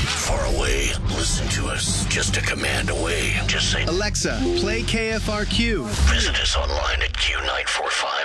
Far away, listen to us. Just a command away. Just say, Alexa, play KFRQ. Visit us online at Q945.